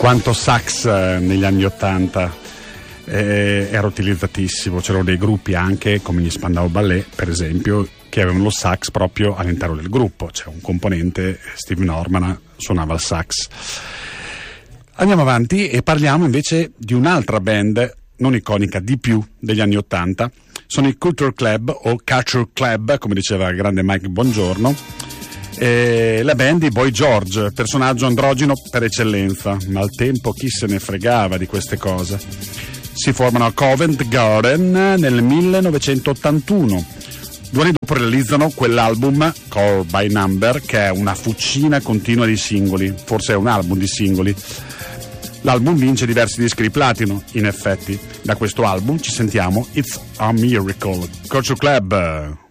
Quanto sax negli anni '80 era utilizzatissimo. C'erano dei gruppi anche come gli Spandau Ballet, per esempio, che avevano lo sax proprio all'interno del gruppo. C'è un componente, Steve Norman, suonava il sax. Andiamo avanti e parliamo invece di un'altra band non iconica, di più, degli anni '80. Sono i Culture Club, o Culture Club, come diceva il grande Mike Bongiorno. La band di Boy George, personaggio androgino per eccellenza, ma al tempo chi se ne fregava di queste cose. Si formano a Covent Garden nel 1981. 2 anni dopo realizzano quell'album, Call by Number, che è una fucina continua di singoli, forse è un album di singoli. L'album vince diversi dischi di platino, in effetti. Da questo album ci sentiamo It's a Miracle. Culture Club.